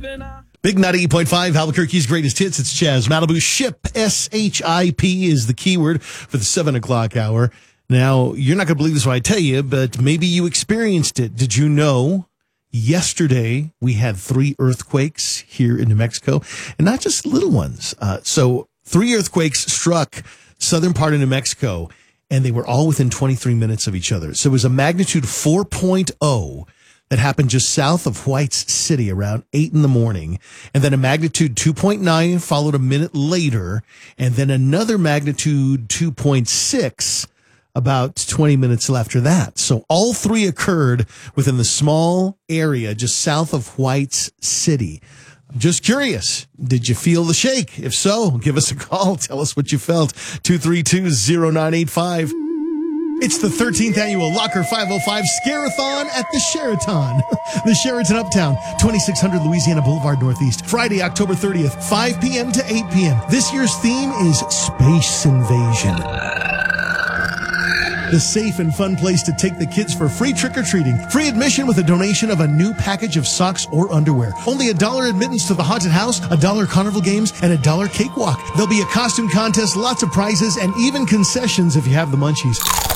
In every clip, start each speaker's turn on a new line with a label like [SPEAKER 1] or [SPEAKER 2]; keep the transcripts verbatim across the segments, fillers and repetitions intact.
[SPEAKER 1] Big ninety-eight point five, Albuquerque's greatest hits. It's Chaz Malibu. Ship, S H I P, is the keyword for the seven o'clock hour. Now, you're not going to believe this when I tell you, but maybe you experienced it. Did you know yesterday we had three earthquakes here in New Mexico? And not just little ones. Uh, so three earthquakes struck southern part of New Mexico, and they were all within twenty-three minutes of each other. So it was a magnitude four point oh that happened just south of Whites City around eight in the morning. And then a magnitude two point nine followed a minute later. And then another magnitude two point six about twenty minutes after that. So all three occurred within the small area just south of Whites City. I'm just curious, did you feel the shake? If so, give us a call. Tell us what you felt. two three two, zero nine eight five. It's the thirteenth annual Locker five oh five Scare-a-thon at the Sheraton. The Sheraton Uptown, twenty-six hundred Louisiana Boulevard Northeast. Friday, October thirtieth, five p.m. to eight p.m. This year's theme is Space Invasion. The safe and fun place to take the kids for free trick-or-treating. Free admission with a donation of a new package of socks or underwear. Only a dollar admittance to the haunted house, a dollar carnival games, and a dollar cakewalk. There'll be a costume contest, lots of prizes, and even concessions if you have the munchies.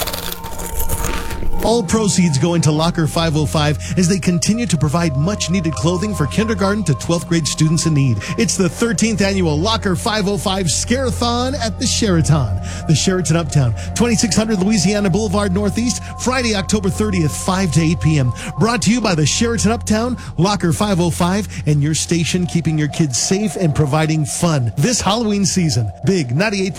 [SPEAKER 1] All proceeds go into Locker five oh five as they continue to provide much-needed clothing for kindergarten to twelfth grade students in need. It's the thirteenth annual Locker five oh five Scare-a-thon at the Sheraton. The Sheraton Uptown, twenty-six hundred Louisiana Boulevard Northeast, Friday, October thirtieth, five to eight p.m. Brought to you by the Sheraton Uptown, Locker five oh five, and your station keeping your kids safe and providing fun this Halloween season. Big ninety-eight